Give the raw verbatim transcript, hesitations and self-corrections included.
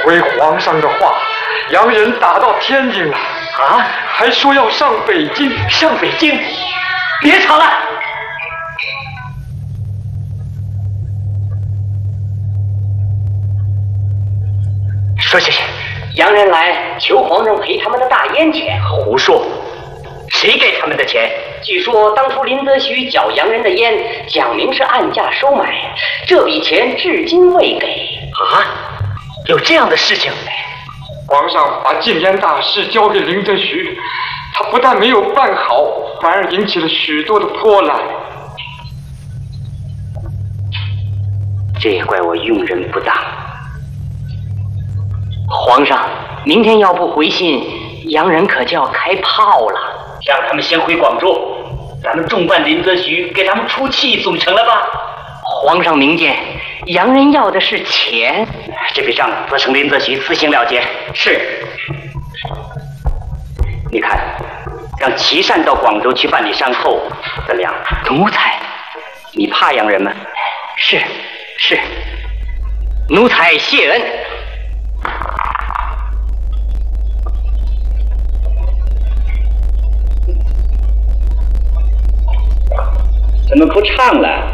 为皇上的话，洋人打到天津了啊， 还说要上北京。 上北京？别吵了。说谢谢。洋人来求皇上赔他们的大烟钱。胡说！谁给他们的钱？据说当初林则徐缴洋人的烟，讲明是暗价收买，这笔钱至今未给。啊？有这样的事情？ 皇上把禁烟大事交给林则徐，他不但没有办好，反而引起了许多的波澜。 这也怪我用人不当。皇上，明天要不回信，洋人可就要开炮了。让他们先回广州，咱们重办林则徐，给他们出气总成了吧？皇上明鉴，洋人要的是钱，这笔账责成林则徐自行了结。是。你看，让琦善到广州去办理善后，怎么样？奴才，你怕洋人吗？是是，奴才谢恩。怎么不唱了？